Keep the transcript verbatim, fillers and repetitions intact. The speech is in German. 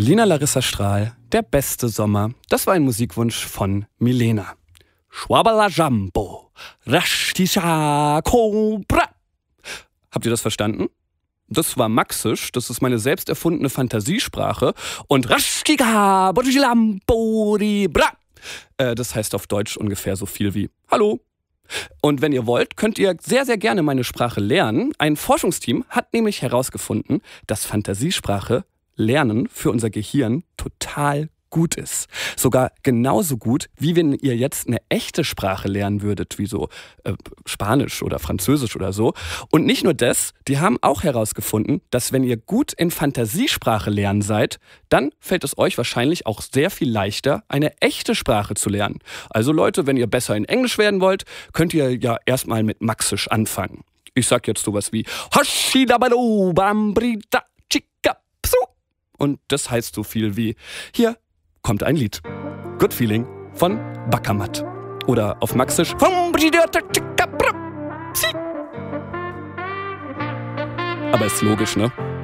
Lena Larissa Strahl, der beste Sommer. Das war ein Musikwunsch von Milena. Schwabala Jambo, Rashtisha Cobra. Habt ihr das verstanden? Das war Maxisch, das ist meine selbst erfundene Fantasiesprache. Und Rashtika Bra. Äh, das heißt auf Deutsch ungefähr so viel wie Hallo. Und wenn ihr wollt, könnt ihr sehr, sehr gerne meine Sprache lernen. Ein Forschungsteam hat nämlich herausgefunden, dass Fantasiesprache lernen für unser Gehirn total gut ist. Sogar genauso gut, wie wenn ihr jetzt eine echte Sprache lernen würdet, wie so äh, Spanisch oder Französisch oder so. Und nicht nur das, die haben auch herausgefunden, dass wenn ihr gut in Fantasiesprache lernen seid, dann fällt es euch wahrscheinlich auch sehr viel leichter, eine echte Sprache zu lernen. Also Leute, wenn ihr besser in Englisch werden wollt, könnt ihr ja erstmal mit Maxisch anfangen. Ich sag jetzt sowas wie Hashidabalo Bambrita Chika Psu. Und das heißt so viel wie hier kommt ein Lied. Good Feeling von Bakamat. Oder auf Maxisch. Aber ist logisch, ne?